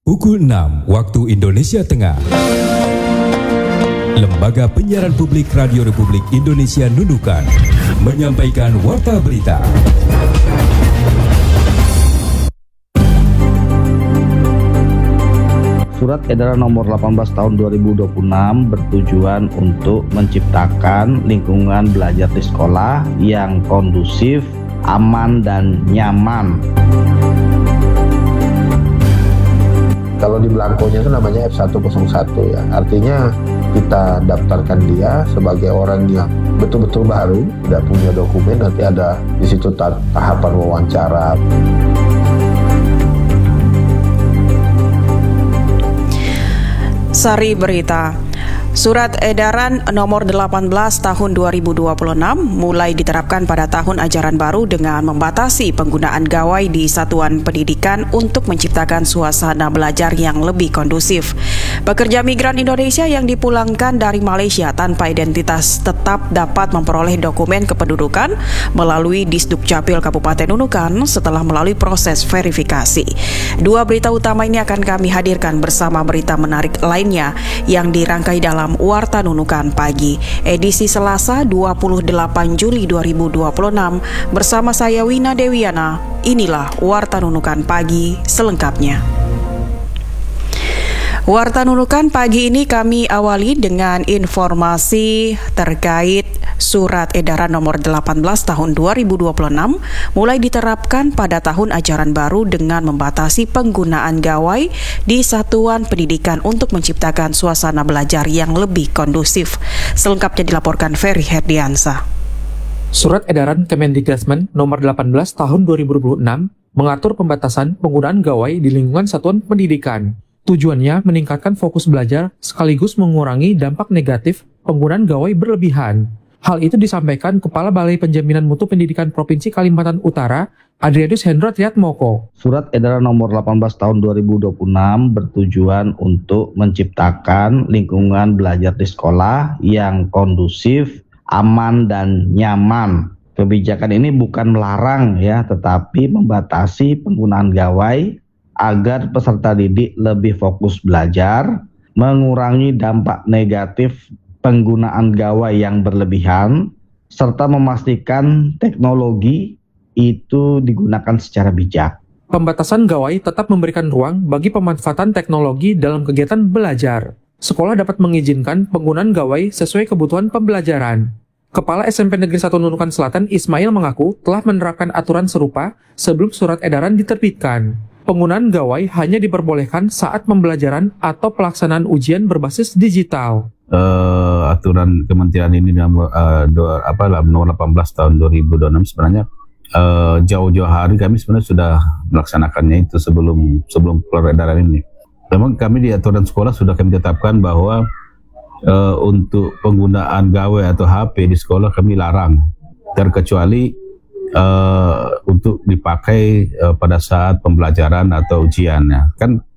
Pukul 6 waktu Indonesia Tengah. Lembaga Penyiaran Publik Radio Republik Indonesia Nunukan menyampaikan warta berita. Surat Edaran Nomor 18 Tahun 2026 bertujuan untuk menciptakan lingkungan belajar di sekolah yang kondusif, aman, dan nyaman. Kalau di belangkonya itu namanya F101 ya, artinya kita daftarkan dia sebagai orang yang betul-betul baru, tidak punya dokumen, nanti ada di situ tahapan wawancara. Sari Berita. Surat Edaran Nomor 18 Tahun 2026 mulai diterapkan pada tahun ajaran baru dengan membatasi penggunaan gawai di satuan pendidikan untuk menciptakan suasana belajar yang lebih kondusif. Pekerja migran Indonesia yang dipulangkan dari Malaysia tanpa identitas tetap dapat memperoleh dokumen kependudukan melalui Disdukcapil Kabupaten Nunukan setelah melalui proses verifikasi. Dua berita utama ini akan kami hadirkan bersama berita menarik lainnya yang dirangkai dalam Warta Nunukan Pagi, edisi Selasa 28 Juli 2026 bersama saya Wina Dewiana. Inilah Warta Nunukan Pagi selengkapnya. Warta Nunukan pagi ini kami awali dengan informasi terkait Surat Edaran Nomor 18 Tahun 2026 mulai diterapkan pada tahun ajaran baru dengan membatasi penggunaan gawai di satuan pendidikan untuk menciptakan suasana belajar yang lebih kondusif. Selengkapnya dilaporkan Ferry Herdiansa. Surat Edaran Kemendikbud Nomor 18 Tahun 2026 mengatur pembatasan penggunaan gawai di lingkungan satuan pendidikan. Tujuannya meningkatkan fokus belajar sekaligus mengurangi dampak negatif penggunaan gawai berlebihan. Hal itu disampaikan Kepala Balai Penjaminan Mutu Pendidikan Provinsi Kalimantan Utara, Adrianus Hendro Triatmoko. Surat Edaran Nomor 18 Tahun 2026 bertujuan untuk menciptakan lingkungan belajar di sekolah yang kondusif, aman, dan nyaman. Kebijakan ini bukan melarang ya, tetapi membatasi penggunaan gawai agar peserta didik lebih fokus belajar, mengurangi dampak negatif penggunaan gawai yang berlebihan, serta memastikan teknologi itu digunakan secara bijak. Pembatasan gawai tetap memberikan ruang bagi pemanfaatan teknologi dalam kegiatan belajar. Sekolah dapat mengizinkan penggunaan gawai sesuai kebutuhan pembelajaran. Kepala SMP Negeri 1 Nunukan Selatan Ismail mengaku telah menerapkan aturan serupa sebelum surat edaran diterbitkan. Penggunaan gawai hanya diperbolehkan saat pembelajaran atau pelaksanaan ujian berbasis digital. Aturan kementerian ini nomor 18 tahun 2026 sebenarnya jauh-jauh hari kami sebenarnya sudah melaksanakannya itu sebelum keluar edaran ini. Memang kami di aturan sekolah sudah kami tetapkan bahwa untuk penggunaan gawai atau HP di sekolah kami larang, terkecuali untuk dipakai pada saat pembelajaran atau ujiannya. Kan